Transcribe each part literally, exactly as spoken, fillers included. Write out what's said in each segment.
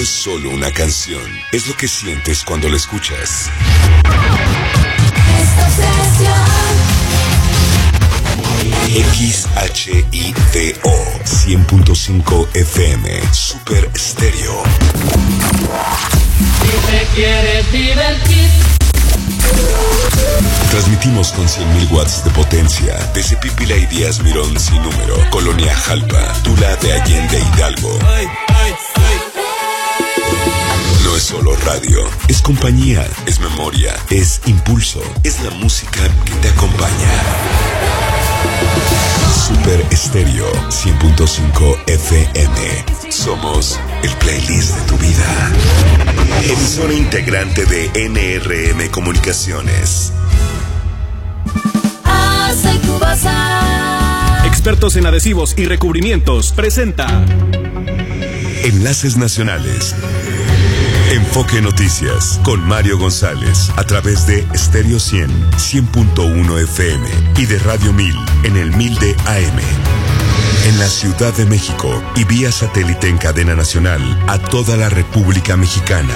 es solo una canción, es lo que sientes cuando la escuchas. X H I T O cien punto cinco F M Super Estéreo. Si te quieres divertir. Transmitimos con cien mil watts de potencia desde Pípila y Díaz Mirón sin número, Colonia Jalpa, Tula de Allende Hidalgo. Ay, ay, ay. No es solo radio, es compañía, es memoria, es impulso, es la música que te acompaña. Super Estéreo cien punto cinco F M. Somos el playlist de tu vida. Emisora integrante de N R M Comunicaciones. Expertos en adhesivos y recubrimientos presenta Enlaces Nacionales. Enfoque Noticias con Mario González a través de Estéreo cien, cien punto uno F M y de Radio mil en el mil de A M. En la Ciudad de México y vía satélite en cadena nacional a toda la República Mexicana.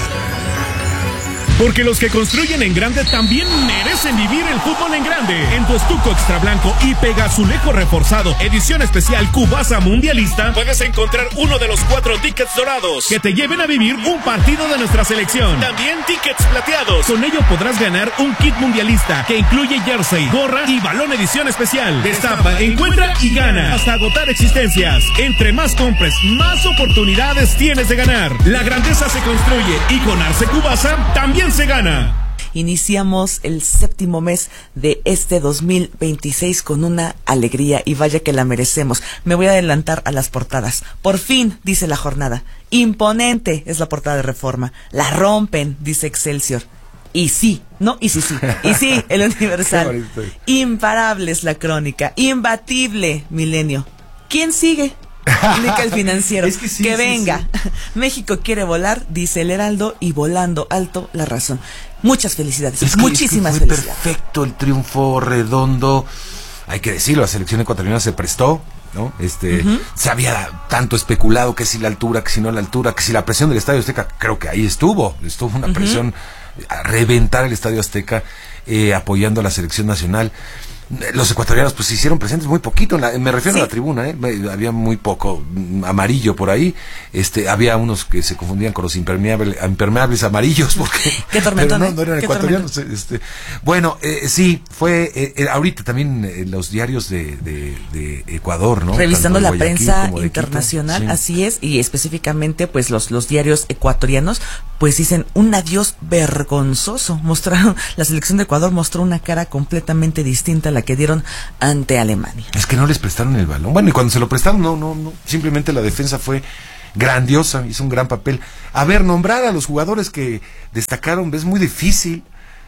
Porque los que construyen en grande también merecen vivir el fútbol en grande. En tu estuco extra blanco y pegazulejo reforzado, edición especial Cubasa Mundialista, puedes encontrar uno de los cuatro tickets dorados que te lleven a vivir un partido de nuestra selección. También tickets plateados. Con ello podrás ganar un kit mundialista que incluye jersey, gorra y balón edición especial. Destapa, encuentra y gana hasta agotar existencias. Entre más compres, más oportunidades tienes de ganar. La grandeza se construye y con Arce Cubasa también se gana. Iniciamos el séptimo mes de este dos mil veintiséis con una alegría y vaya que la merecemos. Me voy a adelantar a las portadas. Por fin, dice La Jornada. Imponente es la portada de Reforma. La rompen, dice Excelsior. Y sí, no, y sí, sí. Y sí, el Universal. Imparable es la Crónica. Imbatible, Milenio. ¿Quién sigue? Indica el Financiero. Es que sí, que venga. Sí, sí. México quiere volar, dice el Heraldo, y volando alto La Razón. Muchas felicidades, es que, muchísimas es que fue felicidades. Perfecto el triunfo, redondo. Hay que decirlo, la selección ecuatoriana se prestó, ¿no? Este, uh-huh. Se había tanto especulado que si la altura, que si no la altura, que si la presión del Estadio Azteca, creo que ahí estuvo, estuvo una uh-huh. presión a reventar el Estadio Azteca, eh, apoyando a la selección nacional. Los ecuatorianos pues se hicieron presentes muy poquito, en la, me refiero sí. a la tribuna, ¿eh? Había muy poco amarillo por ahí, este, había unos que se confundían con los impermeables, impermeables amarillos, porque qué tormentón, pero no, no eran ecuatorianos, este, bueno, eh, sí, fue, eh, ahorita también eh, los diarios de, de, de Ecuador, ¿no? Revisando la prensa de internacional, Quito, sí. así es, y específicamente pues los, los diarios ecuatorianos, pues dicen un adiós vergonzoso, mostraron, la selección de Ecuador mostró una cara completamente distinta a la que dieron ante Alemania. Es que no les prestaron el balón. Bueno, y cuando se lo prestaron, no, no, no. Simplemente la defensa fue grandiosa, hizo un gran papel. A ver, nombrar a los jugadores que destacaron es muy difícil.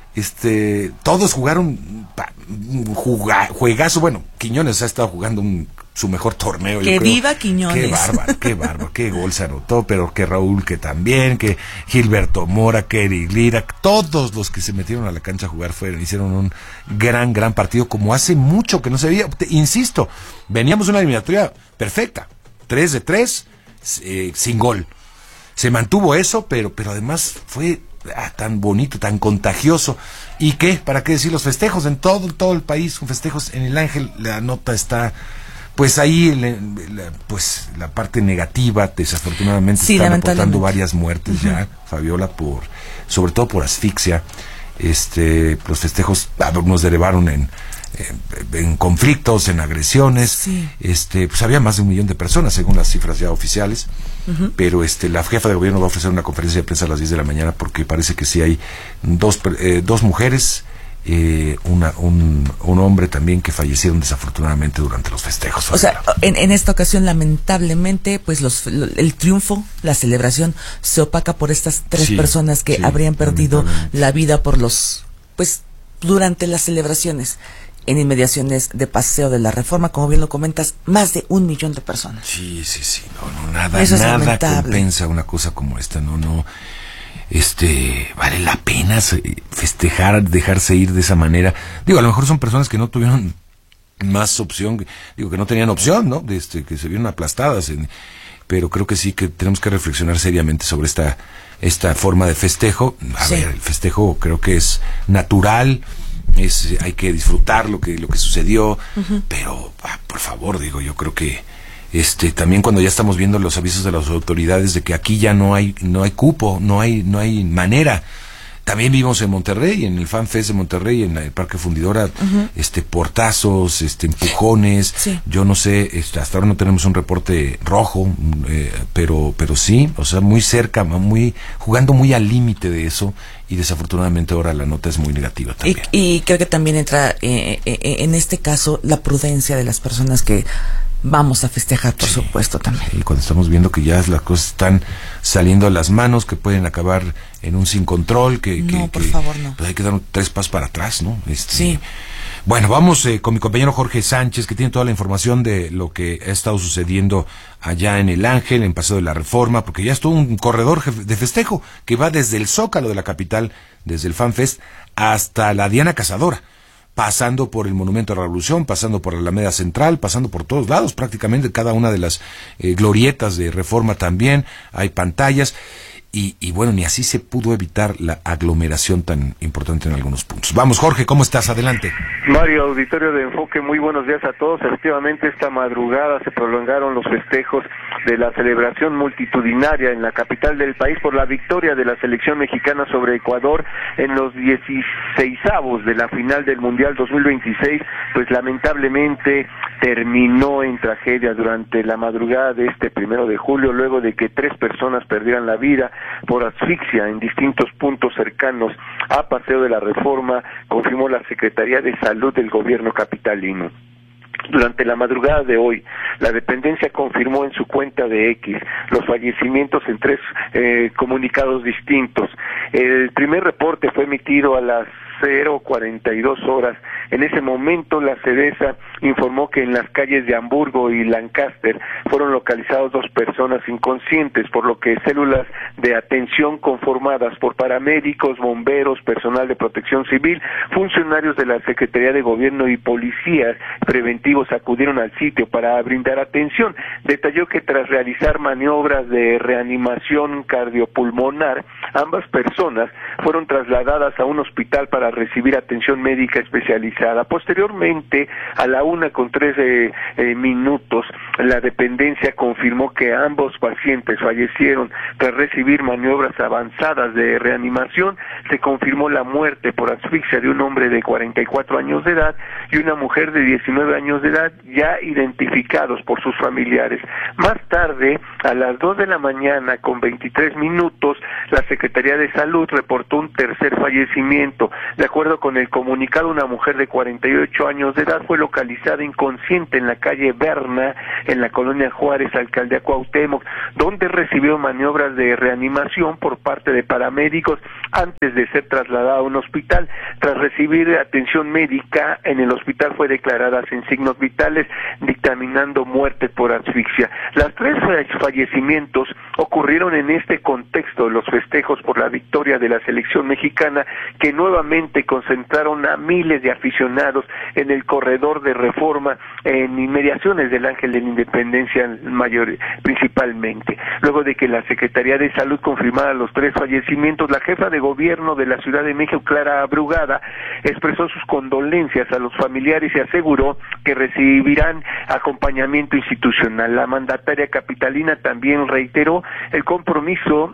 Este, todos jugaron juga, juegazo. Bueno, Quiñones ha estado jugando un, su mejor torneo. Que yo creo. viva Quiñones. Qué bárbaro, qué bárbaro, qué gol se anotó, pero que Raúl que también, que Gilberto Mora, que Eric Lira, todos los que se metieron a la cancha a jugar fueron, hicieron un gran, gran partido, como hace mucho que no se veía. Te, insisto, veníamos de una eliminatoria perfecta, tres de tres, eh, sin gol. Se mantuvo eso, pero, pero además fue ah, tan bonito, tan contagioso. ¿Y qué? ¿Para qué decir los festejos? En todo, todo el país, con festejos en el Ángel, la nota está... Pues ahí, la, la, pues la parte negativa, desafortunadamente, sí, están reportando varias muertes uh-huh. ya, Fabiola, por, sobre todo por asfixia. Este, los festejos, algunos derivaron en, en, en conflictos, en agresiones. Sí. Este, pues había más de un millón de personas, según las cifras ya oficiales. Uh-huh. Pero este, la jefa de gobierno va a ofrecer una conferencia de prensa a las diez de la mañana, porque parece que sí hay dos, eh, dos mujeres. Eh, una, un, un hombre también que fallecieron desafortunadamente durante los festejos. O sea, en, en esta ocasión lamentablemente pues los el triunfo, la celebración se opaca por estas tres sí, personas que sí, habrían perdido la vida por los pues durante las celebraciones en inmediaciones de Paseo de la Reforma, como bien lo comentas, más de un millón de personas. Sí, sí, sí, no, no, nada, Eso nada compensa una cosa como esta, no, no. Este, vale la pena festejar, dejarse ir de esa manera. Digo, a lo mejor son personas que no tuvieron más opción, digo, que no tenían opción, ¿no? Este, que se vieron aplastadas en, pero creo que sí que tenemos que reflexionar seriamente sobre esta esta forma de festejo. A sí. ver, el festejo creo que es natural, es hay que disfrutar lo que lo que sucedió, uh-huh. pero ah, por favor, digo, yo creo que este también cuando ya estamos viendo los avisos de las autoridades de que aquí ya no hay no hay cupo, no hay no hay manera. También vimos en Monterrey, en el Fan Fest de Monterrey, en el Parque Fundidora, uh-huh. este portazos, este empujones. Sí. Yo no sé, este, hasta ahora no tenemos un reporte rojo, eh, pero pero sí, o sea, muy cerca, muy jugando muy al límite de eso, y desafortunadamente ahora la nota es muy negativa también. Y, y creo que también entra eh, eh, en este caso la prudencia de las personas que vamos a festejar, por sí, supuesto, también. Y cuando estamos viendo que ya las cosas están saliendo a las manos, que pueden acabar en un sin control, que... No, que por que, favor, no. Pues hay que dar tres pasos para atrás, ¿no? Este, sí. Bueno, vamos eh, con mi compañero Jorge Sánchez, que tiene toda la información de lo que ha estado sucediendo allá en El Ángel, en Paseo de la Reforma, porque ya estuvo un corredor de festejo que va desde el Zócalo de la capital, desde el Fan Fest, hasta la Diana Cazadora, pasando por el Monumento a la Revolución, pasando por la Alameda Central, pasando por todos lados, prácticamente cada una de las eh, glorietas de Reforma también, hay pantallas, y, y bueno, ni así se pudo evitar la aglomeración tan importante en algunos puntos. Vamos, Jorge, ¿cómo estás? Adelante. Mario, auditorio de Enfoque, muy buenos días a todos. Efectivamente, esta madrugada se prolongaron los festejos de la celebración multitudinaria en la capital del país por la victoria de la selección mexicana sobre Ecuador en los dieciseisavos de la final del Mundial dos mil veintiséis, pues lamentablemente terminó en tragedia durante la madrugada de este primero de julio, luego de que tres personas perdieran la vida por asfixia en distintos puntos cercanos a Paseo de la Reforma, confirmó la Secretaría de Salud del gobierno capitalino. Durante la madrugada de hoy, la dependencia confirmó en su cuenta de X los fallecimientos en tres eh, comunicados distintos. El primer reporte fue emitido a las cero cuarenta y dos horas. En ese momento, la CEDESA informó que en las calles de Hamburgo y Lancaster fueron localizadas dos personas inconscientes, por lo que células de atención conformadas por paramédicos, bomberos, personal de protección civil, funcionarios de la Secretaría de Gobierno y policías preventivos acudieron al sitio para brindar atención. Detalló que tras realizar maniobras de reanimación cardiopulmonar, ambas personas fueron trasladadas a un hospital para recibir atención médica especializada. Posteriormente, a la una con trece eh, minutos, la dependencia confirmó que ambos pacientes fallecieron tras recibir maniobras avanzadas de reanimación. Se confirmó la muerte por asfixia de un hombre de cuarenta y cuatro años de edad y una mujer de diecinueve años de edad, ya identificados por sus familiares. Más tarde, a las dos de la mañana con veintitrés minutos, la Secretaría de Salud reportó un tercer fallecimiento. De acuerdo con el comunicado, una mujer de cuarenta y ocho años de edad fue localizada inconsciente en la calle Berna, en la colonia Juárez, alcaldía Cuauhtémoc, donde recibió maniobras de reanimación por parte de paramédicos antes de ser trasladada a un hospital. Tras recibir atención médica en el hospital fue declarada sin signos vitales, dictaminando muerte por asfixia. Las tres fallecimientos ocurrieron en este contexto de los festejos por la victoria de la selección mexicana, que nuevamente concentraron a miles de aficionados en el corredor de Reforma, en inmediaciones del Ángel de la Independencia mayor, principalmente. Luego de que la Secretaría de Salud confirmara los tres fallecimientos, la jefa de gobierno de la Ciudad de México, Clara Brugada, expresó sus condolencias a los familiares y aseguró que recibirán acompañamiento institucional. La mandataria capitalina también reiteró el compromiso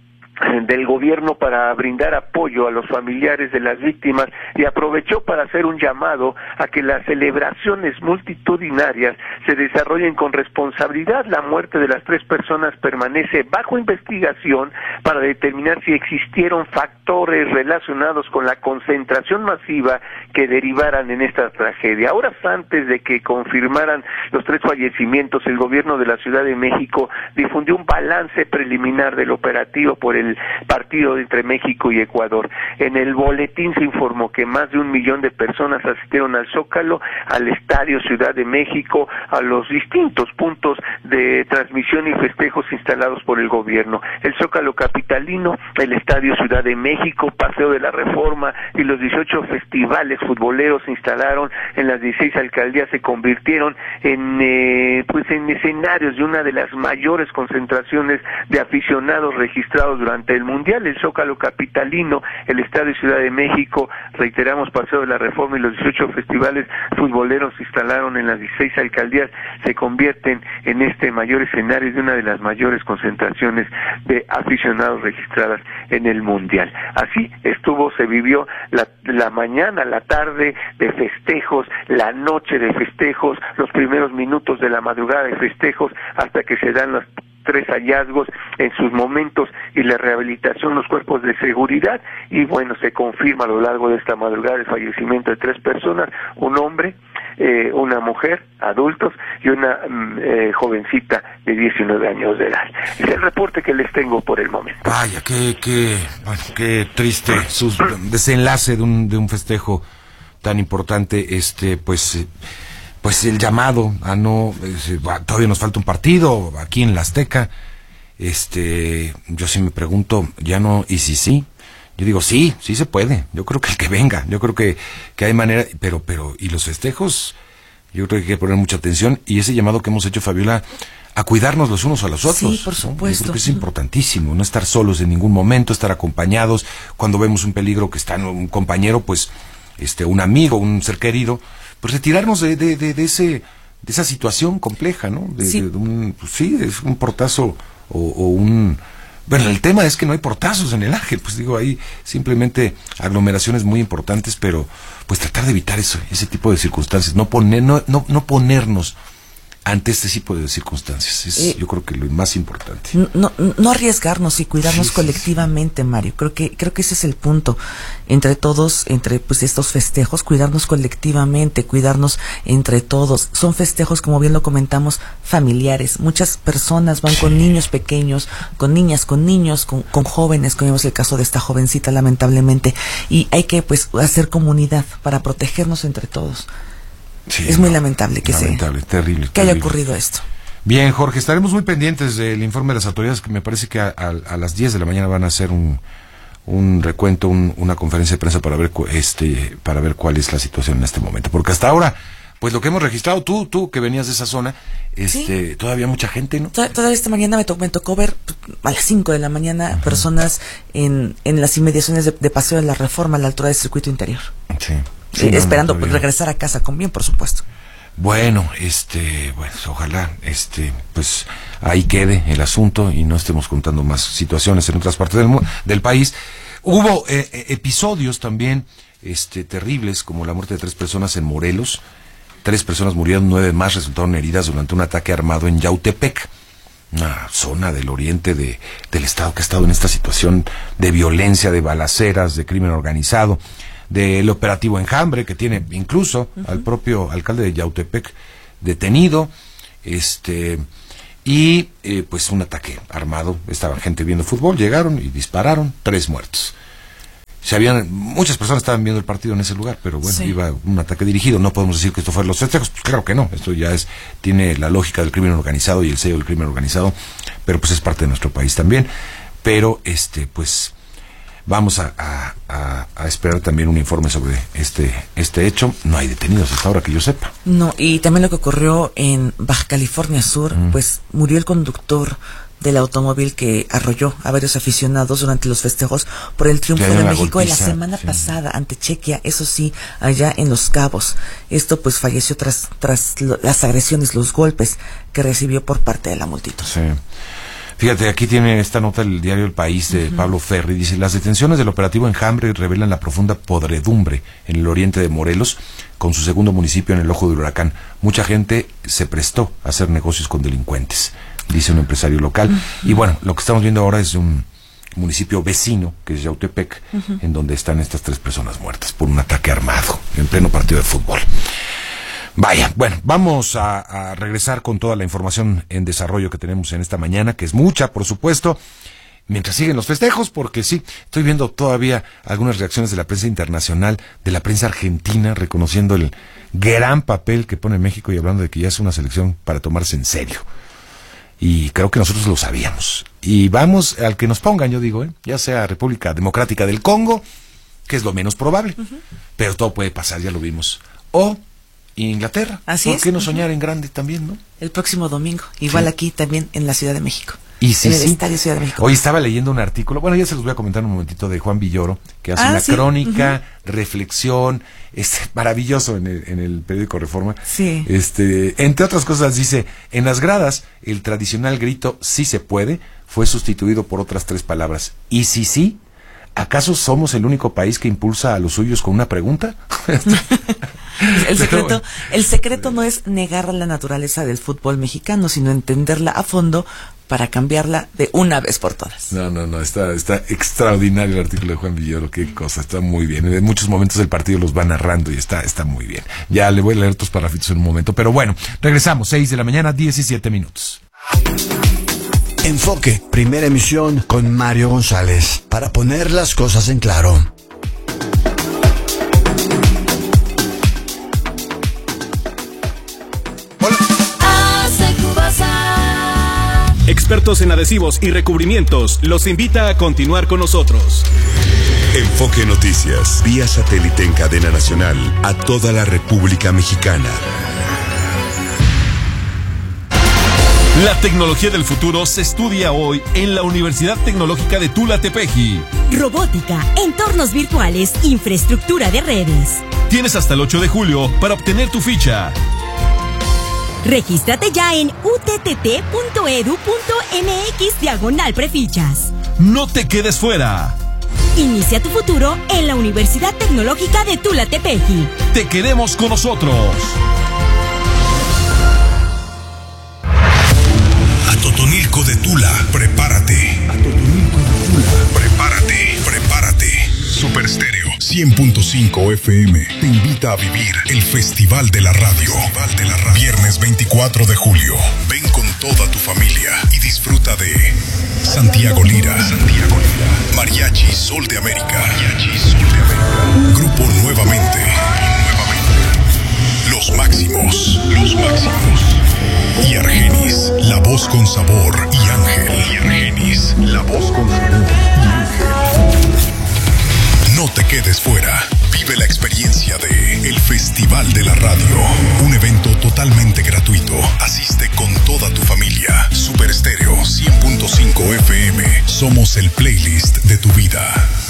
del gobierno para brindar apoyo a los familiares de las víctimas y aprovechó para hacer un llamado a que las celebraciones multitudinarias se desarrollen con responsabilidad. La muerte de las tres personas permanece bajo investigación para determinar si existieron factores relacionados con la concentración masiva que derivaran en esta tragedia. Horas antes de que confirmaran los tres fallecimientos, el gobierno de la Ciudad de México difundió un balance preliminar del operativo por el del partido entre México y Ecuador. En el boletín se informó que más de un millón de personas asistieron al Zócalo, al Estadio Ciudad de México, a los distintos puntos de transmisión y festejos instalados por el gobierno. El Zócalo capitalino, el Estadio Ciudad de México, Paseo de la Reforma y los dieciocho festivales futboleros se instalaron en las dieciséis alcaldías, se convirtieron en eh, pues en escenarios de una de las mayores concentraciones de aficionados registrados durante el Mundial. El Zócalo capitalino, el Estadio Ciudad de México, reiteramos, Paseo de la Reforma y los dieciocho festivales futboleros se instalaron en las dieciséis alcaldías, se convierten en este mayor escenario de una de las mayores concentraciones de aficionados registradas en el Mundial. Así estuvo, se vivió la, la mañana, la tarde de festejos, la noche de festejos, los primeros minutos de la madrugada de festejos, hasta que se dan los tres hallazgos en sus momentos y la rehabilitación, los cuerpos de seguridad, y bueno, se confirma a lo largo de esta madrugada el fallecimiento de tres personas, un hombre, eh, una mujer, adultos, y una eh, jovencita de diecinueve años de edad. Es el reporte que les tengo por el momento. Vaya, qué, qué, bueno, qué triste sus, desenlace de un, de un festejo tan importante, este, pues... Eh, pues el llamado a no, eh, todavía nos falta un partido aquí en la Azteca, este, yo sí me pregunto, ya no, y si sí, yo digo sí, sí se puede, yo creo que el que venga, yo creo que, que hay manera, pero, pero, y los festejos, yo creo que hay que poner mucha atención, y ese llamado que hemos hecho, Fabiola, a cuidarnos los unos a los otros. Sí, por supuesto. ¿no? Yo creo que es importantísimo, no estar solos en ningún momento, estar acompañados, cuando vemos un peligro que está en un compañero, pues, este, un amigo, un ser querido, pues retirarnos de, de, de, de ese de esa situación compleja, ¿no? De, sí. De, de un, pues sí, es un portazo o, o un... Bueno, el tema es que no hay portazos en el Ángel, pues digo, hay simplemente aglomeraciones muy importantes, pero pues tratar de evitar eso, ese tipo de circunstancias, no poner, no, no, no ponernos ante este tipo de circunstancias, es eh, yo creo que lo más importante. No, no arriesgarnos y cuidarnos sí, colectivamente, sí, sí. Mario, creo que creo que ese es el punto, entre todos, entre pues estos festejos, cuidarnos colectivamente, cuidarnos entre todos. Son festejos, como bien lo comentamos, familiares. Muchas personas van sí. con niños pequeños, con niñas, con niños, con, con jóvenes, como vemos el caso de esta jovencita, lamentablemente, y hay que pues hacer comunidad para protegernos entre todos. Sí, es muy no, lamentable que lamentable, se terrible, que terrible. haya ocurrido esto. Bien, Jorge, estaremos muy pendientes del informe de las autoridades, que me parece que a, a, a las diez de la mañana van a hacer un un recuento, un, una conferencia de prensa para ver este para ver cuál es la situación en este momento, porque hasta ahora pues lo que hemos registrado, tú tú que venías de esa zona, este ¿sí? todavía mucha gente, ¿no? Tod- todavía esta mañana me, to- me tocó ver a las cinco de la mañana uh-huh. personas en en las inmediaciones de, de Paseo de la Reforma a la altura del circuito interior. Sí. Sí, sí, esperando no, no, regresar a casa con bien, por supuesto. Bueno, este, bueno, ojalá, este, pues ahí quede el asunto y no estemos contando más situaciones en otras partes del del país. Hubo eh, episodios también, este, terribles, como la muerte de tres personas en Morelos. Tres personas murieron, nueve más resultaron heridas durante un ataque armado en Yautepec, una zona del oriente de del estado que ha estado en esta situación de violencia, de balaceras, de crimen organizado. Del operativo Enjambre, que tiene incluso uh-huh. al propio alcalde de Yautepec detenido, este y eh, pues un ataque armado. Estaba gente viendo fútbol, llegaron y dispararon, tres muertos. Se habían, muchas personas estaban viendo el partido en ese lugar, pero bueno, sí. iba un ataque dirigido. No podemos decir que esto fue los festejos, pues claro que no, esto ya es, tiene la lógica del crimen organizado y el sello del crimen organizado, pero pues es parte de nuestro país también. Pero este, pues vamos a, a, a, a esperar también un informe sobre este este hecho. No hay detenidos hasta ahora que yo sepa. No, y también lo que ocurrió en Baja California Sur, mm. pues murió el conductor del automóvil que arrolló a varios aficionados durante los festejos por el triunfo de México en la semana sí. pasada ante Chequia, eso sí, allá en Los Cabos. Esto pues falleció tras tras lo, las agresiones, los golpes que recibió por parte de la multitud. Sí. Fíjate, aquí tiene esta nota el diario El País de uh-huh. Pablo Ferri. Dice, las detenciones del operativo Enjambre revelan la profunda podredumbre en el oriente de Morelos, con su segundo municipio en el ojo del huracán. Mucha gente se prestó a hacer negocios con delincuentes, dice un empresario local. Uh-huh. Y bueno, lo que estamos viendo ahora es un municipio vecino, que es Yautepec, uh-huh. en donde están estas tres personas muertas por un ataque armado en pleno partido de fútbol. Vaya, bueno, vamos a, a regresar con toda la información en desarrollo que tenemos en esta mañana, que es mucha, por supuesto. mientras siguen los festejos, porque sí, estoy viendo todavía algunas reacciones de la prensa internacional, de la prensa argentina, reconociendo el gran papel que pone México y hablando de que ya es una selección para tomarse en serio. Y creo que nosotros lo sabíamos. Y vamos al que nos pongan, yo digo, ¿eh? Ya sea República Democrática del Congo, que es lo menos probable, uh-huh. pero todo puede pasar, ya lo vimos. O Inglaterra. Así ¿Por es. qué no soñar uh-huh. en grande también, no? El próximo domingo, igual sí. aquí también en la Ciudad de México. Y sí, en el sí. Estadio Ciudad de México. Hoy estaba leyendo un artículo, bueno, ya se los voy a comentar un momentito, de Juan Villoro, que hace ah, una ¿sí? crónica, uh-huh. reflexión, es maravilloso en el, en el periódico Reforma. Sí. Este, entre otras cosas dice, en las gradas, el tradicional grito "sí se puede" fue sustituido por otras tres palabras. ¿Y si sí? ¿Acaso somos el único país que impulsa a los suyos con una pregunta? El secreto, el secreto no es negar la naturaleza del fútbol mexicano, sino entenderla a fondo para cambiarla de una vez por todas. No, no, no, está, está extraordinario el artículo de Juan Villoro, qué cosa, está muy bien. En muchos momentos el partido los va narrando y está, está muy bien. Ya le voy a leer otros parrafitos en un momento, pero bueno, regresamos, seis de la mañana, diecisiete minutos. Enfoque, primera emisión con Mario González, para poner las cosas en claro. Expertos en adhesivos y recubrimientos los invita a continuar con nosotros. Enfoque Noticias, vía satélite en cadena nacional a toda la República Mexicana. La tecnología del futuro se estudia hoy en la Universidad Tecnológica de Tula-Tepeji. Robótica, entornos virtuales, infraestructura de redes. Tienes hasta el ocho de julio para obtener tu ficha. Regístrate ya en utt.edu.mx diagonal prefichas. No te quedes fuera. Inicia tu futuro en la Universidad Tecnológica de Tula-Tepeji. Te queremos con nosotros. A Totonilco de Tula, prepárate. A Totonilco de Tula, prepárate, prepárate. Super Estéreo cien punto cinco F M te invita a vivir el Festival de la Radio. Festival de la Radio. Viernes veinticuatro de julio. Ven con toda tu familia y disfruta de Santiago Lira. Santiago Lira. Mariachi Sol de América. Mariachi Sol de América. Grupo Nuevamente. Nuevamente. Los Máximos. Los Máximos. Y Argenis, la voz con sabor, y Ángel. Y Argenis, la voz con sabor, y Ángel. No te quedes fuera. Vive la experiencia de El Festival de la Radio. Un evento totalmente gratuito. Asiste con toda tu familia. Super Estéreo cien punto cinco F M. Somos el playlist de tu vida.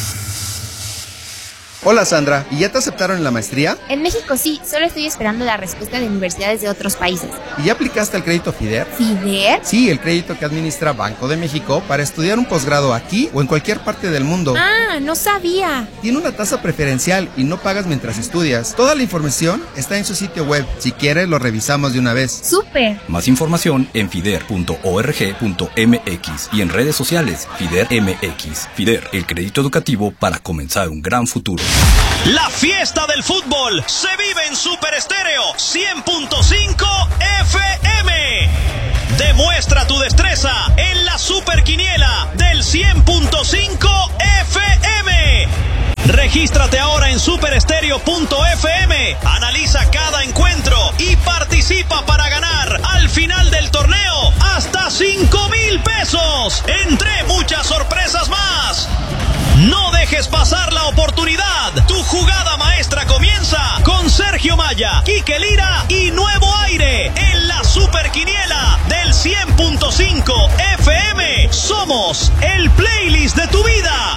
Hola Sandra, ¿y ya te aceptaron en la maestría? En México sí, solo estoy esperando la respuesta de universidades de otros países. ¿Y ya aplicaste al crédito FIDER? ¿FIDER? Sí, el crédito que administra Banco de México para estudiar un posgrado aquí o en cualquier parte del mundo. Ah, no sabía. Tiene una tasa preferencial y no pagas mientras estudias. Toda la información está en su sitio web. Si quieres, lo revisamos de una vez. ¡Súper! Más información en fider punto org punto m x y en redes sociales FIDER M X. FIDER, el crédito educativo para comenzar un gran futuro. La fiesta del fútbol se vive en Super Estéreo cien punto cinco F M. Demuestra tu destreza en la Super Quiniela del cien punto cinco F M. Regístrate ahora en super estéreo punto f m. Analiza cada encuentro y participa para ganar al final del torneo hasta cinco mil pesos, entre muchas sorpresas más. No dejes pasar la oportunidad. Tu jugada maestra comienza con Sergio Maya, Quique Lira y Nuevo Aire en la Super Quiniela del cien punto cinco F M. Somos el playlist de tu vida.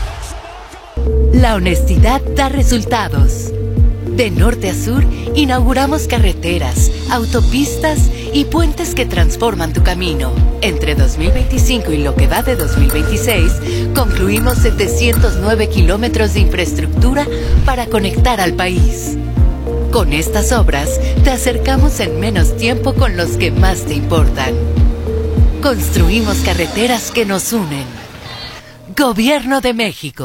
La honestidad da resultados. De norte a sur, inauguramos carreteras, autopistas y puentes que transforman tu camino. Entre dos mil veinticinco y lo que va de dos mil veintiséis, concluimos setecientos nueve kilómetros de infraestructura para conectar al país. Con estas obras, te acercamos en menos tiempo con los que más te importan. Construimos carreteras que nos unen. Gobierno de México.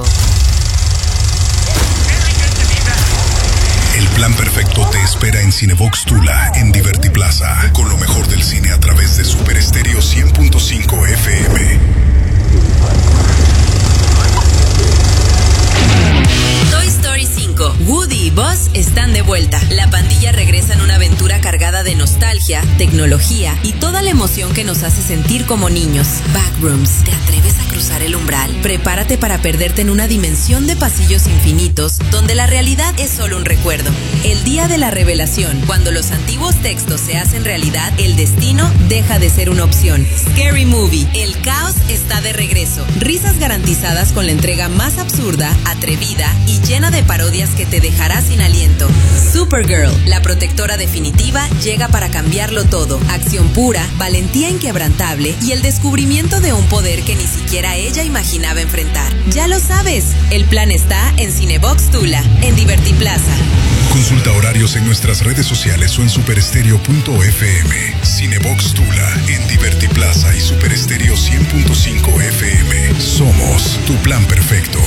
El plan perfecto te espera en Cinebox Tula, en Divertiplaza, con lo mejor del cine a través de Super Estéreo cien punto cinco F M. vuelta. La pandilla regresa en una aventura cargada de nostalgia, tecnología y toda la emoción que nos hace sentir como niños. Backrooms, ¿te atreves a cruzar el umbral? Prepárate para perderte en una dimensión de pasillos infinitos donde la realidad es solo un recuerdo. El día de la revelación, cuando los antiguos textos se hacen realidad, el destino deja de ser una opción. Scary Movie, el caos está de regreso. Risas garantizadas con la entrega más absurda, atrevida y llena de parodias que te dejará sin aliento. Supergirl, la protectora definitiva, llega para cambiarlo todo. Acción pura, valentía inquebrantable y el descubrimiento de un poder que ni siquiera ella imaginaba enfrentar. Ya lo sabes, el plan está en Cinebox Tula, en Divertiplaza. Consulta horarios en nuestras redes sociales o en superestereo punto f m. Cinebox Tula en Divertiplaza y Superestereo cien punto cinco F M. Somos tu plan perfecto.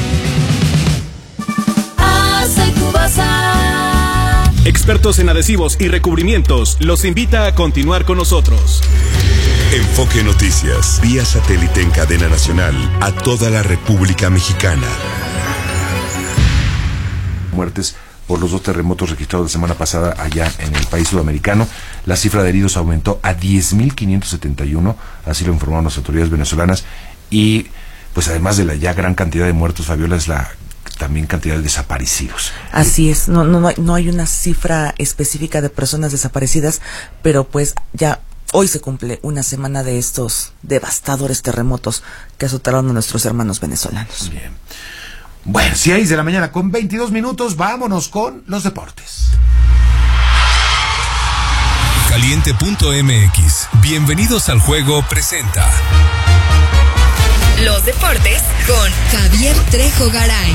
Expertos en adhesivos y recubrimientos los invita a continuar con nosotros. Enfoque Noticias, vía satélite en cadena nacional a toda la República Mexicana. Muertes por los dos terremotos registrados la semana pasada allá en el país sudamericano. La cifra de heridos aumentó a diez mil quinientos setenta y uno, así lo informaron las autoridades venezolanas. Y pues además de la ya gran cantidad de muertos, Fabiola, es la también cantidad de desaparecidos. Así es, no, no, no, hay, no hay una cifra específica de personas desaparecidas, pero pues ya hoy se cumple una semana de estos devastadores terremotos que azotaron a nuestros hermanos venezolanos. Bien. Bueno, seis de la mañana con veintidós minutos, vámonos con los deportes. Caliente punto m x, bienvenidos al juego, presenta Los deportes con Javier Trejo Garay.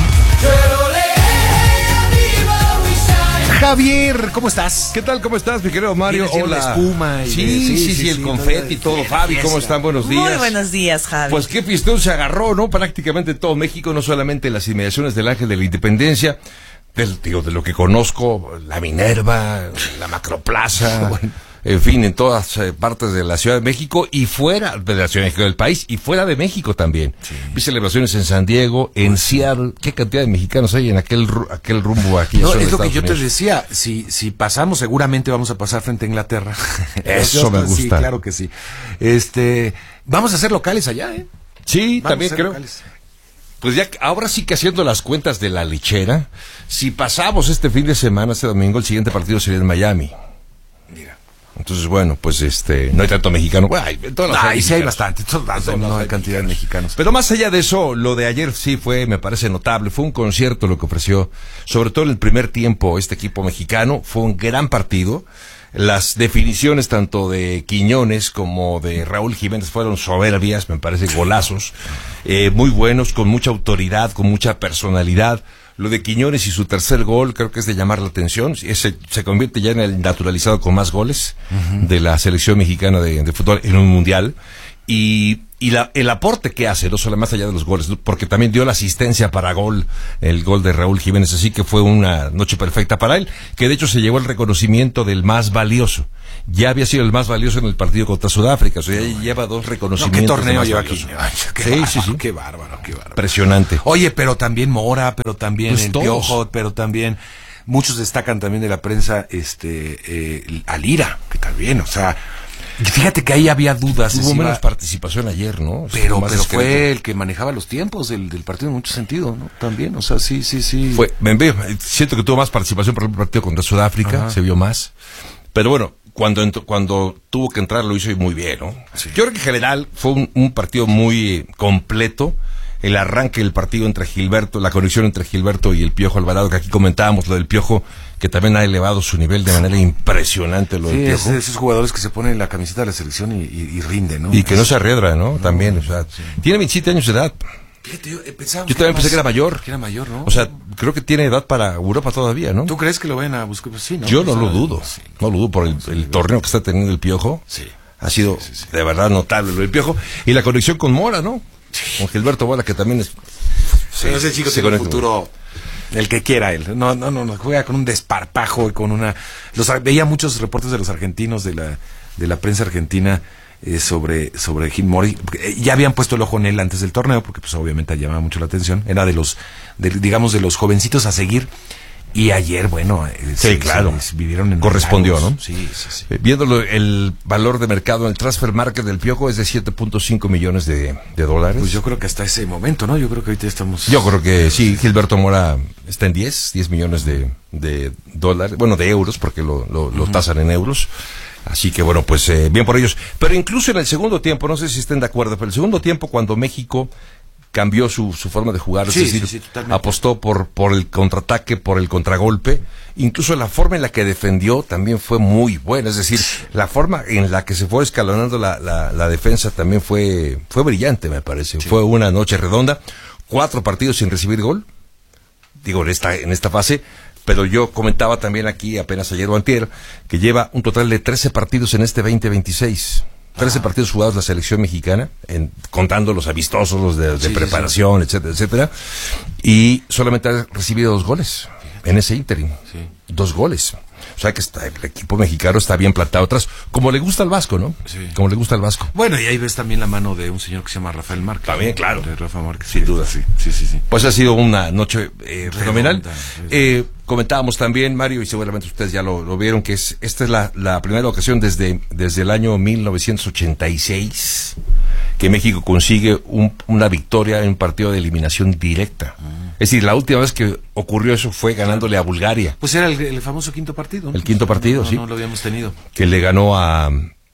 Javier, ¿cómo estás? ¿Qué tal? ¿Cómo estás, mi querido Mario? Hola. La espuma y sí, de, sí, sí, sí, sí, el sí, confeti y todo. todo. Fabi, ¿cómo están? Buenos días. Muy buenos días, Javi. Pues qué pistón se agarró, ¿no? Prácticamente todo México, no solamente en las inmediaciones del Ángel de la Independencia, del, digo, de lo que conozco, la Minerva, la Macroplaza, bueno. En fin, en todas eh, partes de la Ciudad de México y fuera de la Ciudad de México del país y fuera de México también. Sí. Vi celebraciones en San Diego, en Seattle. ¿Qué cantidad de mexicanos hay en aquel aquel rumbo aquí? No, es lo que yo Unidos. te decía. Si si pasamos, seguramente vamos a pasar frente a Inglaterra. Eso me gusta. Sí, claro que sí. Este, vamos a ser locales allá, ¿eh? Sí, vamos también creo. Locales. Pues ya, ahora sí que haciendo las cuentas de la lechera, si pasamos este fin de semana, este domingo, el siguiente partido sería en Miami. Mira. Entonces, bueno, pues este, no hay tanto mexicano. Bueno, hay, en todas las Ay, sí hay bastante, todas, no, no hay cantidad de mexicanos. Pero más allá de eso, lo de ayer sí fue, me parece notable. Fue un concierto lo que ofreció, sobre todo en el primer tiempo, este equipo mexicano. Fue un gran partido. Las definiciones tanto de Quiñones como de Raúl Jiménez fueron soberbias, me parece, golazos. Eh, muy buenos, con mucha autoridad, con mucha personalidad. Lo de Quiñones y su tercer gol creo que es de llamar la atención. Ese se convierte ya en el naturalizado con más goles uh-huh. de la selección mexicana de, de fútbol en un mundial. Y, y la, el aporte que hace, no solo más allá de los goles, porque también dio la asistencia para gol, el gol de Raúl Jiménez, así que fue una noche perfecta para él, que de hecho se llevó el reconocimiento del más valioso. Ya había sido el más valioso en el partido contra Sudáfrica, o sea, ya no, lleva dos reconocimientos. No, ¿qué torneo lleva aquí? Qué sí, bárbaro, sí, sí. Qué bárbaro, qué bárbaro. Impresionante. Oye, pero también Mora, pero también pues el todos. Piojo, pero también muchos destacan también de la prensa, este, eh, a Lira, que también, o sea, fíjate que ahí había dudas. Tuvo menos iba... participación ayer, ¿no? Pero, pero fue el que manejaba los tiempos del, del partido en mucho sentido, ¿no? También, o sea, sí, sí, sí. Fue, me veo, siento que tuvo más participación por el partido contra Sudáfrica, Ajá. se vio más. Pero bueno, cuando ent- cuando tuvo que entrar lo hizo muy bien, ¿no? Sí. Yo creo que en general fue un, un partido muy completo. El arranque del partido entre Gilberto, la conexión entre Gilberto y el Piojo Alvarado, que aquí comentábamos lo del Piojo, que también ha elevado su nivel de manera impresionante lo sí, del Piojo. Sí, esos jugadores que se ponen la camiseta de la selección y, y, y rinden, ¿no? Y que no se arriedra, ¿no? no también, o sea, sí. Tiene veintisiete años de edad. Fíjate, yo, eh, yo también pensé que era mayor. Que era mayor, ¿no? O sea, creo que tiene edad para Europa todavía, ¿no? ¿Tú crees que lo vayan a buscar? Pues sí, ¿no? Yo no o sea, lo dudo. Sí. No lo dudo por el, el torneo que está teniendo el Piojo. Sí. Ha sido sí, sí, sí. de verdad notable lo del Piojo. Y la conexión con Mora, ¿no? Sí. Con Gilberto Mora, que también es... Sí, ese chico tiene un futuro... El que quiera él. No, no, no, no, juega con un desparpajo y con una... Los, veía muchos reportes de los argentinos, de la, de la prensa argentina, eh, sobre, sobre Gil Mori. Eh, ya habían puesto el ojo en él antes del torneo, porque pues obviamente llamaba mucho la atención. Era de los, de, digamos, de los jovencitos a seguir. Y ayer, bueno, sí, se, claro, se vivieron en correspondió, Lagos. ¿no? Sí, sí, sí. Eh, viéndolo, el valor de mercado, Sí, sí, sí. eh, viéndolo, el valor de mercado en el transfer market del Piojo es de siete punto cinco millones de, de dólares. Pues yo creo que hasta ese momento, ¿no? Yo creo que ahorita estamos... Yo creo que sí, Gilberto Mora está en diez, diez millones de, de dólares, bueno, de euros, porque lo, lo, lo tasan en euros. Así que bueno, pues eh, bien por ellos. Pero incluso en el segundo tiempo, no sé si estén de acuerdo, pero el segundo tiempo cuando México cambió su, su forma de jugar, Sí, es decir, sí, sí, totalmente. apostó por, por el contraataque, por el contragolpe, incluso la forma en la que defendió también fue muy buena, es decir, la forma en la que se fue escalonando la, la, la defensa también fue, fue brillante, me parece. Sí. Fue una noche redonda, cuatro partidos sin recibir gol, digo, en esta, en esta fase. Pero yo comentaba también aquí, apenas ayer o antier, que lleva un total de trece partidos en este veinte veintiséis. trece ah. partidos jugados la selección mexicana, en, contando los amistosos, los de, de sí, preparación, sí, sí. etcétera, etcétera. Y solamente ha recibido dos goles en ese ínterin. Sí. Dos goles. O sea que está, el equipo mexicano está bien plantado atrás, como le gusta al Vasco, ¿no? Sí. Como le gusta al Vasco. Bueno, y ahí ves también la mano de un señor que se llama Rafael Márquez. También, claro. De Rafa Márquez. Sin duda. Sí, sí, sí, sí. Pues ha sido una noche eh, fenomenal. Eh, comentábamos también, Mario, y seguramente ustedes ya lo, lo vieron, que es esta es la, la primera ocasión desde, desde el año mil novecientos ochenta y seis que México consigue un, una victoria en un partido de eliminación directa. Mm. Es decir, la última vez que ocurrió eso fue ganándole a Bulgaria. Pues era el, el famoso quinto partido, ¿no? El quinto partido, no, no, sí. No lo habíamos tenido. Que le ganó a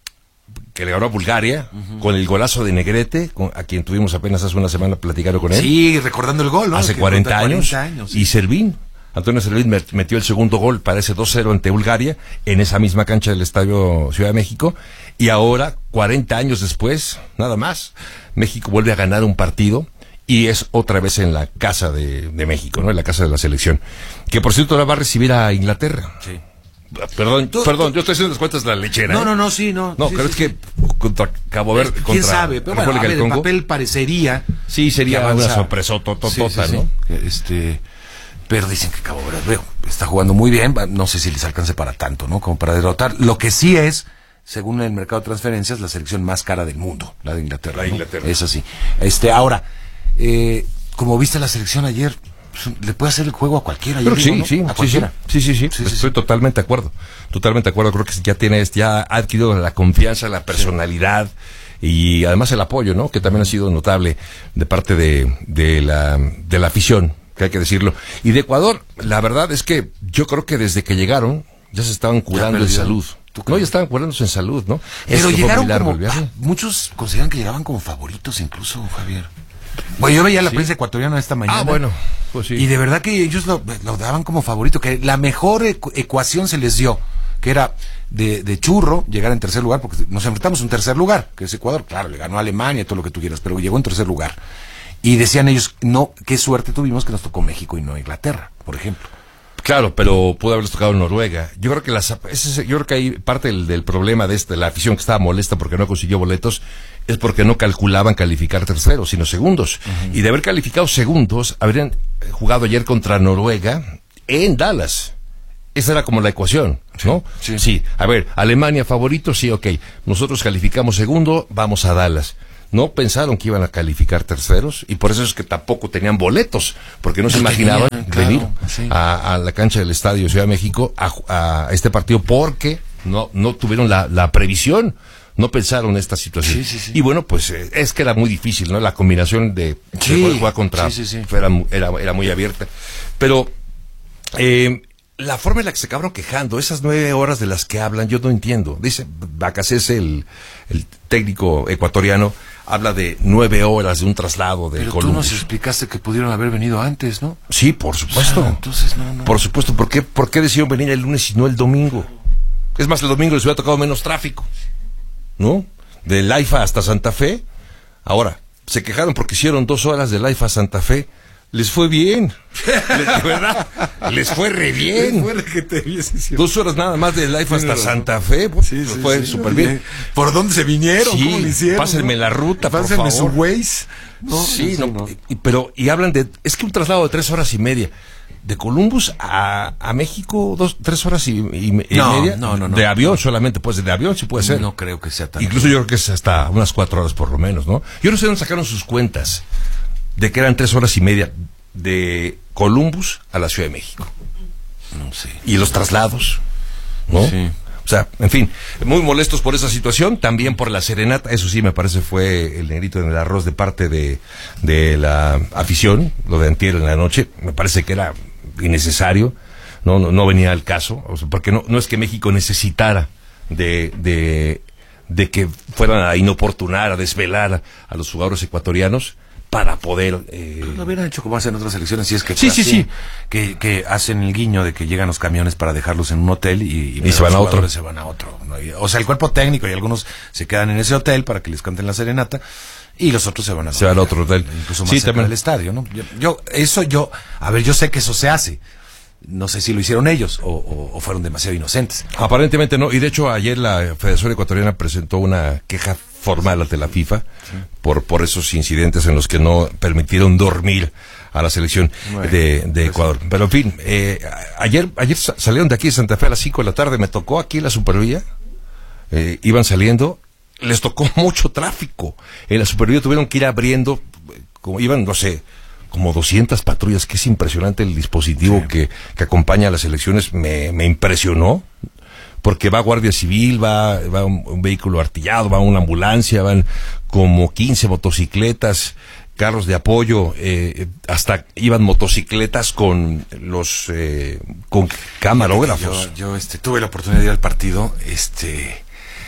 que le ganó a Bulgaria uh-huh. con el golazo de Negrete, con, a quien tuvimos apenas hace una semana platicando con él. Sí, recordando el gol, ¿no? Hace cuarenta años. años sí. Y Servín, Antonio Servín metió el segundo gol para ese dos cero ante Bulgaria en esa misma cancha del Estadio Ciudad de México. Y ahora, cuarenta años después, nada más, México vuelve a ganar un partido. Y es otra vez en la casa de, de México, ¿no? En la casa de la selección. Que por cierto ahora va a recibir a Inglaterra. Sí. Perdón, tú, perdón, tú, yo estoy haciendo las cuentas de la lechera. No, ¿eh? no, no, sí, no. No, sí, creo sí, es sí. que contra Cabo Verde, ¿quién contra sabe? Pero bueno, a ver, el papel parecería. Sí, sería una sorpresa totota, sí, sí, sí. ¿no? Este, pero dicen que Cabo Verde está jugando muy bien. No sé si les alcance para tanto, ¿no? Como para derrotar. Lo que sí es, según el mercado de transferencias, la selección más cara del mundo, la de Inglaterra. La de Inglaterra. ¿no? Es así. Este, ahora, eh, como viste la selección ayer, le puede hacer el juego a cualquiera. Pero sí, digo, ¿no? sí, a cualquiera. Sí, sí, sí, sí, sí, estoy sí. totalmente de acuerdo. Totalmente de acuerdo. Creo que ya tiene, ya ha adquirido la confianza, la personalidad sí. y además el apoyo, ¿no? Que también ha sido notable de parte de, de la, de la afición, que hay que decirlo. Y de Ecuador, la verdad es que yo creo que desde que llegaron ya se estaban curando en salud. No, ya estaban curándose en salud, ¿no? Pero llegaron como, ah, muchos consideran que llegaban como favoritos incluso, Javier. Bueno, yo veía la sí. prensa ecuatoriana esta mañana. Ah, bueno, pues sí. Y de verdad que ellos lo, lo daban como favorito, que la mejor ecu- ecuación se les dio, que era de, de churro llegar en tercer lugar, porque nos enfrentamos en un tercer lugar, que es Ecuador, claro, le ganó a Alemania, todo lo que tú quieras, pero llegó en tercer lugar. Y decían ellos, no, qué suerte tuvimos que nos tocó México y no Inglaterra, por ejemplo. Claro, pero pudo haberles tocado Noruega. Yo creo que las, ese, yo creo que hay parte del, del problema de este, la afición que estaba molesta porque no consiguió boletos, es porque no calculaban calificar terceros, sino segundos. Uh-huh. Y de haber calificado segundos, habrían jugado ayer contra Noruega en Dallas. Esa era como la ecuación, ¿no? Sí, sí. sí. A ver, Alemania favorito, sí, ok. Nosotros calificamos segundo, vamos a Dallas. No pensaron que iban a calificar terceros y por eso es que tampoco tenían boletos, porque no, no se imaginaban tenían, claro, venir sí. a, a la cancha del Estadio Ciudad de México a, a este partido porque no, no tuvieron la, la previsión, no pensaron esta situación. Sí, sí, sí. Y bueno, pues eh, es que era muy difícil, ¿no? La combinación de, sí. de jugar contra sí, sí, sí. Era, era, era muy abierta. Pero eh, la forma en la que se acabaron quejando, esas nueve horas de las que hablan, yo no entiendo. Dice Bacasese, el, el técnico ecuatoriano, habla de nueve horas de un traslado de Pero Columbus. Tú nos explicaste que pudieron haber venido antes, ¿no? Sí, por supuesto. O sea, entonces, no, no. Por supuesto. ¿Por qué, ¿Por qué decidieron venir el lunes y no el domingo? Es más, el domingo les hubiera tocado menos tráfico, ¿no? Del Laifa hasta Santa Fe. Ahora, se quejaron porque hicieron dos horas de Laifa a Santa Fe. Les fue bien, de verdad, les fue re bien. Fue que te viese, Dos horas nada más de Life hasta Santa Fe, pues, sí, sí, fue súper sí, bien. ¿Por dónde se vinieron? Sí, ¿cómo lo hicieron? Pásenme ¿no? la ruta, Pásenme por favor. su Waze. No, sí, no, no. Y, pero, y hablan de, es que un traslado de tres horas y media. De Columbus a, a México, dos, tres horas y, y, y no, media. No, no, no. De avión solamente, pues de avión sí puede ser. No creo que sea tan. Incluso yo creo que es hasta unas cuatro horas por lo menos, ¿no? Yo no sé dónde sacaron sus cuentas de que eran tres horas y media de Columbus a la Ciudad de México. No sé. Y los traslados, ¿no? Sí. O sea, en fin, muy molestos por esa situación, también por la serenata, eso sí me parece fue el negrito en el arroz de parte de, de la afición, lo de antier en la noche, me parece que era innecesario, no, no, no venía al caso, o sea, porque no, no es que México necesitara de, de, de que fueran a inoportunar, a desvelar a los jugadores ecuatorianos, para poder... Eh... Lo hubieran hecho como hacen otras elecciones, si es que... Sí, sí, así, sí. Que, que hacen el guiño de que llegan los camiones para dejarlos en un hotel y, y, y se van a otro. Se van a otro, ¿no? Y, o sea, el cuerpo técnico y algunos se quedan en ese hotel para que les canten la serenata y los otros se van a... Se van a otro hotel. Incluso más sí, cerca también. del estadio, ¿no? Yo, yo, eso yo... A ver, yo sé que eso se hace. No sé si lo hicieron ellos o, o, o fueron demasiado inocentes. Aparentemente no, y de hecho ayer la Federación Ecuatoriana presentó una queja formal ante la FIFA sí. por por esos incidentes en los que no permitieron dormir a la selección bueno, de, de Ecuador. Pero en fin, eh, ayer ayer salieron de aquí de Santa Fe a las cinco de la tarde, me tocó aquí en la Supervía, eh, iban saliendo, les tocó mucho tráfico. En la Supervía tuvieron que ir abriendo, como iban, no sé, como doscientas patrullas, que es impresionante el dispositivo sí. que, que acompaña a las elecciones, me, me impresionó, porque va Guardia Civil, va, va un, un vehículo artillado, va una ambulancia, van como quince motocicletas, carros de apoyo, eh, hasta iban motocicletas con los, eh, con camarógrafos. Yo, yo este, tuve la oportunidad de ir al partido, este,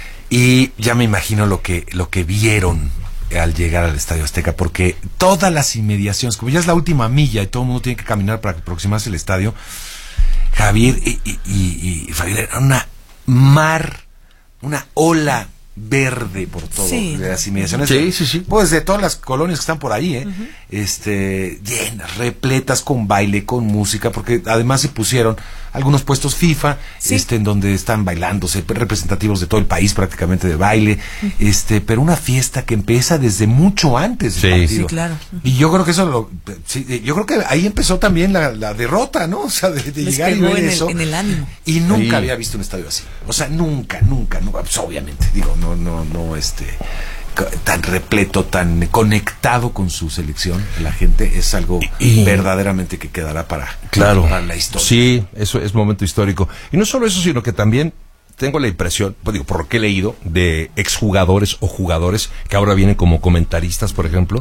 y ya me imagino lo que, lo que vieron al llegar al Estadio Azteca, porque todas las inmediaciones, como ya es la última milla y todo el mundo tiene que caminar para aproximarse al estadio, Javier y, y, y, y Javier, era una mar, una ola verde por todo, sí. de las inmediaciones, sí, sí, sí. pues de todas las colonias que están por ahí, ¿eh? Uh-huh. este, llenas, repletas con baile, con música, porque además se pusieron algunos puestos FIFA, sí. este, en donde están bailándose, representativos de todo el país prácticamente de baile, uh-huh. este, pero una fiesta que empieza desde mucho antes del sí. partido. Sí, claro. Uh-huh. Y yo creo que eso lo, sí, yo creo que ahí empezó también la, la derrota, ¿no? O sea, de, de llegar y ver en eso. El, en el ánimo. Y nunca sí. había visto un estadio así. O sea, nunca, nunca, nunca, pues obviamente, digo, no, no, no, este, tan repleto, tan conectado con su selección, la gente, es algo y, verdaderamente que quedará para, claro, para la historia. Sí, eso es momento histórico. Y no solo eso, sino que también tengo la impresión, pues digo, por lo que he leído, de exjugadores o jugadores que ahora vienen como comentaristas, por ejemplo,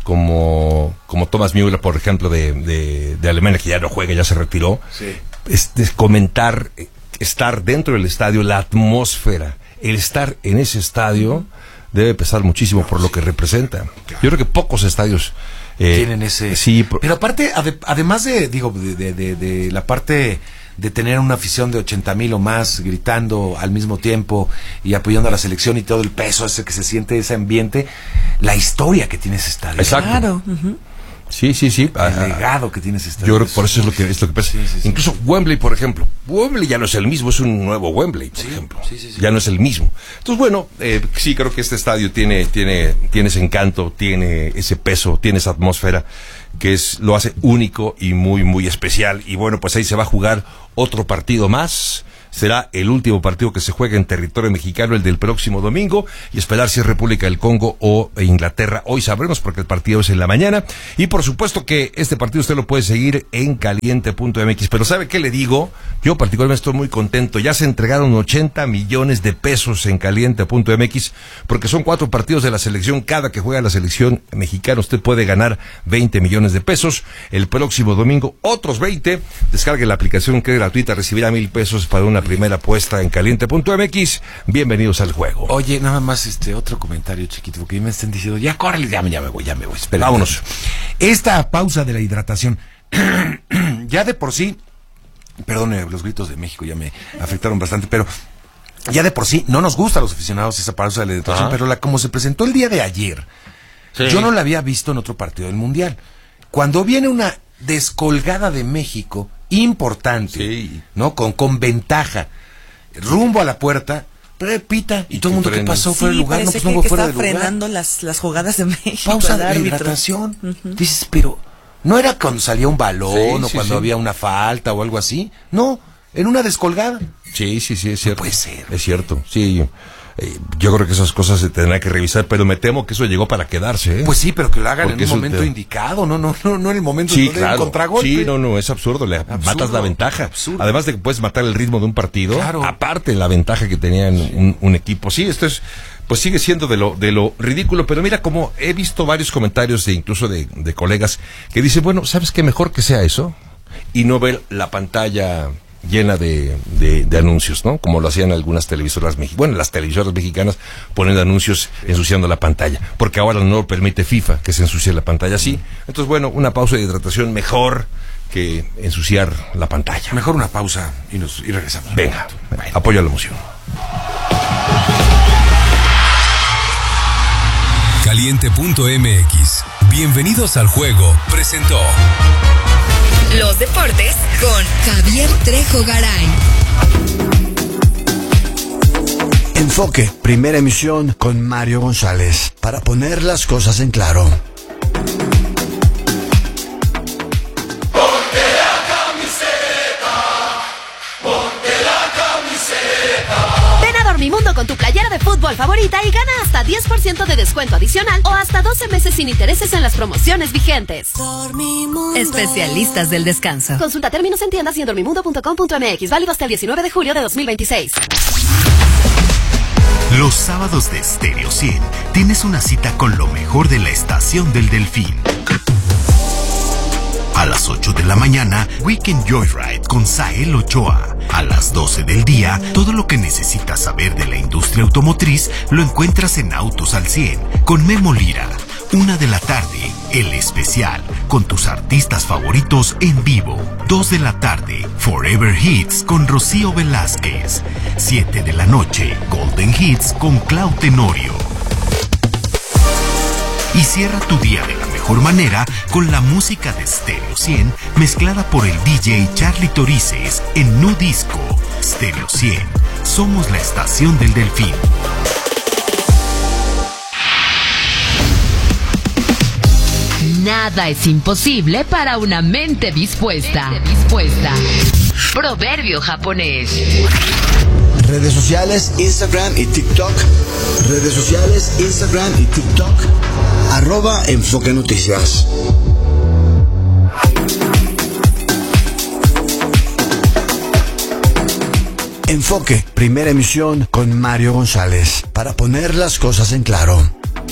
como, como Thomas Müller, por ejemplo, de, de, de Alemania, que ya no juega, ya se retiró, sí. es, es comentar, estar dentro del estadio, la atmósfera, el estar en ese estadio debe pesar muchísimo por lo que representa. Yo creo que pocos estadios eh, tienen ese... Sí, por... pero aparte, ade, además de, digo, de, de, de, de la parte de tener una afición de ochenta mil o más gritando al mismo tiempo y apoyando a la selección y todo el peso ese que se siente, ese ambiente, la historia que tiene ese estadio. Exacto. Claro. Uh-huh. Sí, sí, sí. El legado que tiene ese estadio. Yo creo que por eso es lo que, es lo que pasa. Sí, sí, sí. Incluso Wembley, por ejemplo. Wembley ya no es el mismo, es un nuevo Wembley, por sí, ejemplo. Sí, sí, sí. Ya no es el mismo. Entonces, bueno, eh, sí creo que este estadio tiene, tiene, tiene ese encanto, tiene ese peso, tiene esa atmósfera que es, lo hace único y muy, muy especial. Y bueno, pues ahí se va a jugar otro partido más. Será el último partido que se juegue en territorio mexicano, el del próximo domingo, y esperar si es República del Congo o Inglaterra. Hoy sabremos porque el partido es en la mañana. Y por supuesto que este partido usted lo puede seguir en caliente punto m x. Pero ¿sabe qué le digo? Yo particularmente estoy muy contento. Ya se entregaron ochenta millones de pesos en caliente punto m x, porque son cuatro partidos de la selección. Cada que juega la selección mexicana usted puede ganar veinte millones de pesos. El próximo domingo otros veinte. Descargue la aplicación que es gratuita, recibirá mil pesos para una primera apuesta en caliente punto m x. Bienvenidos al juego. Oye, nada más este otro comentario chiquito, porque me están diciendo, ya córrele, ya, ya me voy, ya me voy. Espera, vámonos. Esta pausa de la hidratación, ya de por sí, perdone, los gritos de México ya me afectaron bastante, pero ya de por sí no nos gusta a los aficionados esa pausa de la hidratación, ajá, pero la como se presentó el día de ayer, sí, yo no la había visto en otro partido del Mundial. Cuando viene una descolgada de México importante, sí, ¿no? Con, con ventaja, rumbo a la puerta, repita, y, y todo el mundo, ¿qué pasó? Sí, fuera del lugar, no, pues que, no que fuera del lugar. frenando las, las jugadas de México. Pausa de hidratación. Uh-huh. Dices, pero no era cuando salía un balón, sí, o sí, cuando sí. había una falta o algo así. No, en una descolgada. Sí, sí, sí, es cierto. No puede ser. Es cierto, sí. Eh, yo creo que esas cosas se tendrán que revisar, pero me temo que eso llegó para quedarse. ¿eh? Pues sí, pero que lo hagan Porque en un momento te... indicado, no, no, no, no en el momento sí, de claro. contragolpe. Sí, no, no, es absurdo, le absurdo, matas la ventaja. Absurdo. Además de que puedes matar el ritmo de un partido, claro. aparte la ventaja que tenían sí. un, un equipo. Sí, esto es, pues sigue siendo de lo, de lo ridículo, pero mira, como he visto varios comentarios de incluso de, de colegas que dicen, bueno, ¿sabes qué? Mejor que sea eso y no ver la pantalla llena de, de, de anuncios, ¿no? Como lo hacían algunas televisoras mexicanas. Bueno, las televisoras mexicanas ponen anuncios ensuciando la pantalla, porque ahora no permite FIFA que se ensucie la pantalla así. Entonces, bueno, una pausa de hidratación mejor que ensuciar la pantalla. Mejor una pausa y nos y regresamos. Venga, bueno. Apoyo a la emoción. Caliente punto m x. Bienvenidos al juego. Presentó los deportes con Javier Trejo Garay. Enfoque, primera emisión con Mario González, para poner las cosas en claro. Ponte la camiseta, ponte la camiseta. Ven a Dormimundo con tu playera de fútbol favorita y gana hasta diez por ciento de descuento adicional o hasta doce meses sin intereses en las promociones vigentes. Dormimundo. Especialistas del descanso. Consulta términos en tiendas y en dormimundo punto com punto m x. Válido hasta el diecinueve de julio de dos mil veintiséis. Los sábados de Stereo cien tienes una cita con lo mejor de la Estación del Delfín. A las ocho de la mañana, Weekend Joyride con Sael Ochoa. A las doce del día, todo lo que necesitas saber de la industria automotriz lo encuentras en Autos al cien con Memo Lira. Una de la tarde, El Especial, con tus artistas favoritos en vivo. Dos de la tarde, Forever Hits con Rocío Velázquez. Siete de la noche, Golden Hits con Clau Tenorio. Y cierra tu día de la mejor manera con la música de Stereo cien mezclada por el D J Charlie Torices en Nu Disco. Stereo cien, somos la estación del Delfín. Nada es imposible para una mente dispuesta. Mente dispuesta. Proverbio japonés. Redes sociales, Instagram y TikTok. Redes sociales, Instagram y TikTok. Arroba Enfoque Noticias. Enfoque, primera emisión con Mario González, para poner las cosas en claro.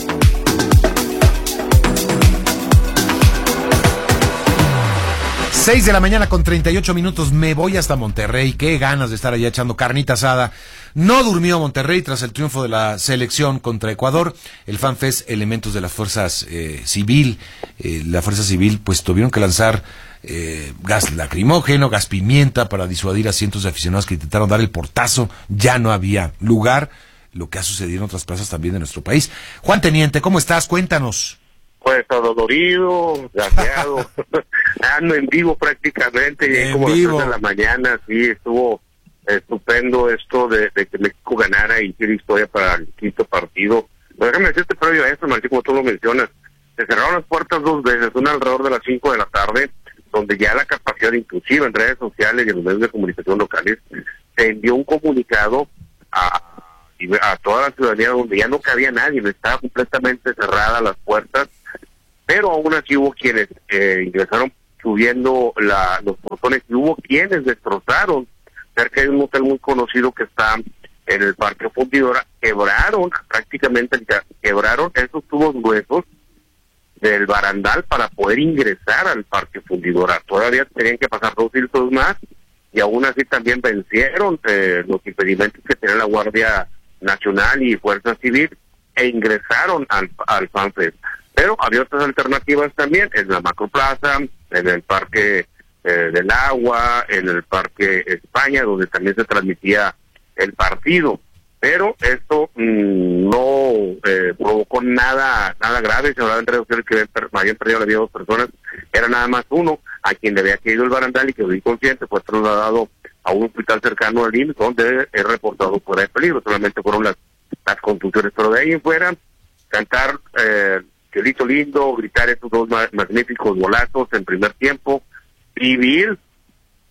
seis de la mañana con treinta y ocho minutos, me voy hasta Monterrey, qué ganas de estar allá echando carnita asada. No durmió Monterrey tras el triunfo de la selección contra Ecuador. El FanFest, elementos de las fuerzas eh, civil, eh, la fuerza civil, pues tuvieron que lanzar eh, gas lacrimógeno, gas pimienta para disuadir a cientos de aficionados que intentaron dar el portazo. Ya no había lugar, lo que ha sucedido en otras plazas también de nuestro país. Juan Teniente, ¿cómo estás? Cuéntanos. Pues todo dolorido, gaseado, ando en vivo prácticamente, llegué como a las tres de la mañana, sí, estuvo estupendo esto de, de que México ganara y hiciera historia para el quinto partido. Pero déjame decirte previo a esto, Martín, como tú lo mencionas, se cerraron las puertas dos veces, una alrededor de las cinco de la tarde, donde ya la capacidad, inclusive en redes sociales y en los medios de comunicación locales, se envió un comunicado a, a toda la ciudadanía donde ya no cabía nadie, estaba completamente cerradas las puertas, pero aún así hubo quienes eh, ingresaron subiendo la, los portones y hubo quienes destrozaron cerca de un hotel muy conocido que está en el Parque Fundidora, quebraron prácticamente, quebraron esos tubos gruesos del barandal para poder ingresar al Parque Fundidora. Todavía tenían que pasar dos filtros más y aún así también vencieron eh, los impedimentos que tenía la Guardia Nacional y Fuerza Civil e ingresaron al, al FanFest. Pero había otras alternativas también, en la Macroplaza, en el Parque eh, del Agua, en el Parque España, donde también se transmitía el partido. Pero esto mmm, no eh, provocó nada nada grave, se hablaban entre ustedes que habían perdido la vida de dos personas, era nada más uno, a quien le había caído el barandal y quedó inconsciente, fue trasladado a un hospital cercano al I M S S, donde es reportado fuera de peligro, solamente fueron las, las contusiones, pero de ahí en fuera, cantar... Eh, Cielito lindo, gritar esos dos ma- magníficos golazos en primer tiempo, vivir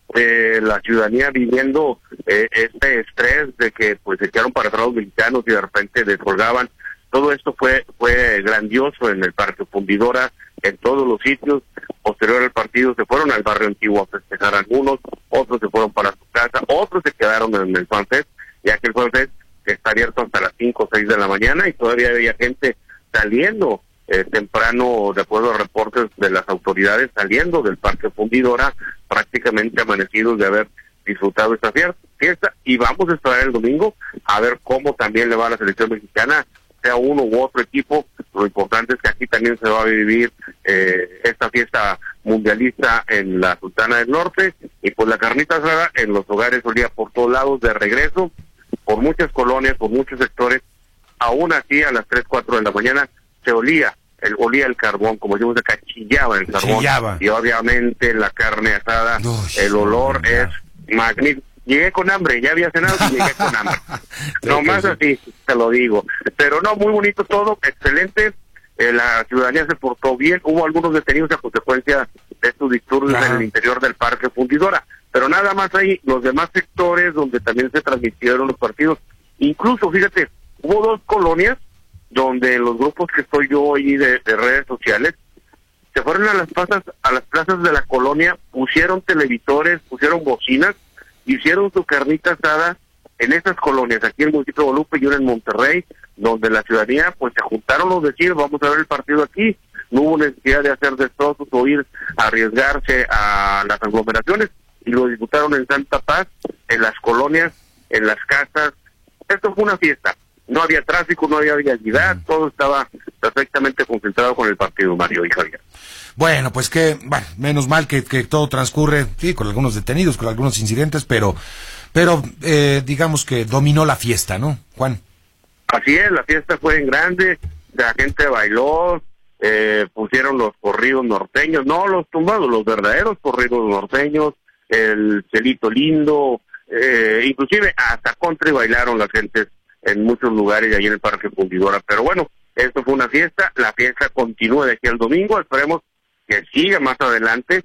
eh, la ciudadanía viviendo eh, este estrés de que pues se quedaron para atrás los mexicanos y de repente descolgaban. Todo esto fue fue grandioso en el Parque Fundidora, en todos los sitios. Posterior al partido se fueron al barrio antiguo a festejar algunos, otros se fueron para su casa, otros se quedaron en el FanFest, ya que el FanFest está abierto hasta las cinco o seis de la mañana y todavía había gente saliendo eh, temprano, de acuerdo a reportes de las autoridades, saliendo del Parque Fundidora, prácticamente amanecidos de haber disfrutado esta fiesta. Y vamos a esperar el domingo a ver cómo también le va a la selección mexicana, sea uno u otro equipo. Lo importante es que aquí también se va a vivir eh, esta fiesta mundialista en la Sultana del Norte, y pues la carnita asada en los hogares olía por todos lados de regreso, por muchas colonias, por muchos sectores. Aún así a las tres, cuatro de la mañana se olía, el, olía el carbón, como decimos acá, chillaba el carbón, chillaba. Y obviamente la carne asada, Uy, el olor no, es magnífico. Llegué con hambre, ya había cenado y llegué con hambre. No más así, te lo digo. Pero no, muy bonito todo, excelente. Eh, la ciudadanía se portó bien. Hubo algunos detenidos a consecuencia de estos disturbios en el interior del Parque Fundidora. Pero nada más ahí, los demás sectores donde también se transmitieron los partidos. Incluso, fíjate, hubo dos colonias donde los grupos que estoy yo ahí de, de redes sociales se fueron a las plazas, a las plazas de la colonia, pusieron televisores, pusieron bocinas, hicieron su carnita asada en esas colonias, aquí en el municipio de Guadalupe y una en Monterrey, donde la ciudadanía pues se juntaron los vecinos, vamos a ver el partido aquí. No hubo necesidad de hacer destrozos o ir a arriesgarse a las aglomeraciones, y lo disputaron en Santa Paz, en las colonias, en las casas. Esto fue una fiesta, no había tráfico, no había vialidad, todo estaba perfectamente concentrado con el partido, Mario y Javier. Bueno, pues que, bueno, menos mal que, que todo transcurre, sí, con algunos detenidos, con algunos incidentes, pero, pero eh, digamos que dominó la fiesta, ¿no, Juan? Así es, la fiesta fue en grande, la gente bailó, eh, pusieron los corridos norteños, no los tumbados, los verdaderos corridos norteños, el Celito Lindo, eh, inclusive hasta country bailaron las gentes en muchos lugares de ahí en el Parque Fundidora. Pero bueno, esto fue una fiesta, la fiesta continúa de aquí al domingo, esperemos que siga más adelante.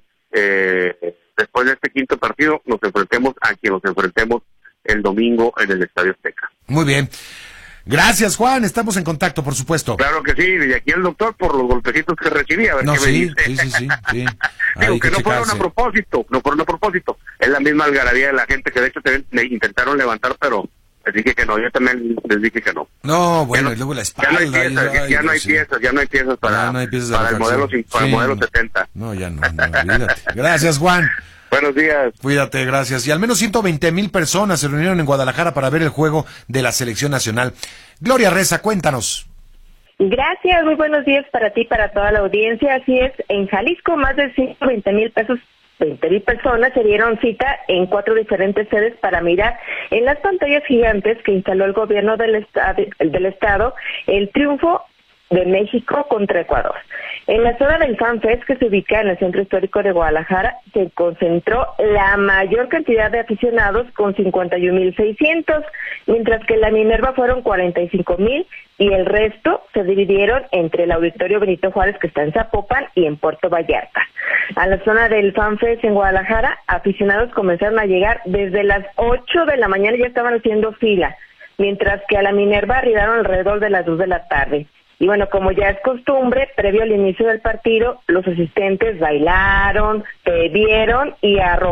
Eh, después de este quinto partido nos enfrentemos a quien nos enfrentemos el domingo en el Estadio Azteca. Muy bien. Gracias, Juan. Estamos en contacto, por supuesto. Claro que sí, y aquí el doctor por los golpecitos que recibí, a ver no, qué sí, me dice. Sí, sí, sí, sí. Digo, que, que no fueron a propósito, no fueron a propósito. Es la misma algarabía de la gente que de hecho te, me intentaron levantar, pero les dije que no, yo también les dije que no. No, bueno, no, y luego la espalda. Ya no hay piezas, ya, ya no hay sí. piezas, ya no hay piezas para, no hay piezas para, el, modelo, para sí. el modelo setenta. No, ya no, no, olvídate. Gracias, Juan. Buenos días. Cuídate, gracias. Y al menos ciento veinte mil personas se reunieron en Guadalajara para ver el juego de la selección nacional. Gloria Reza, cuéntanos. Gracias, muy buenos días para ti y para toda la audiencia. Así es, en Jalisco más de ciento veinte mil pesos, veinte mil personas se dieron cita en cuatro diferentes sedes para mirar en las pantallas gigantes que instaló el gobierno del, estado, del estado el triunfo de México contra Ecuador. En la zona del FanFest, que se ubica en el centro histórico de Guadalajara, se concentró la mayor cantidad de aficionados con cincuenta y un mil seiscientos, mientras que en la Minerva fueron cuarenta y cinco mil y el resto se dividieron entre el Auditorio Benito Juárez, que está en Zapopan, y en Puerto Vallarta. A la zona del FanFest en Guadalajara, aficionados comenzaron a llegar desde las ocho de la mañana y ya estaban haciendo fila, mientras que a la Minerva arribaron alrededor de las dos de la tarde. Y bueno, como ya es costumbre, previo al inicio del partido, los asistentes bailaron, bebieron y arrojaron